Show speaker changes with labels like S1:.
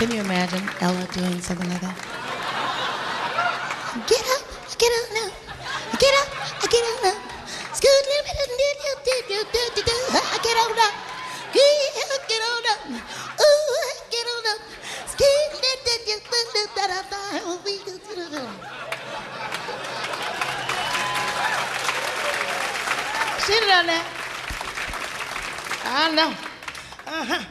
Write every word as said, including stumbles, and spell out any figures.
S1: Can you imagine Ella doing something like that? Get up, get up now. Get up, get up now. Scoot, get on up. Get on up. Ooh, get on up. Scoot, she done that. I know. Uh-huh.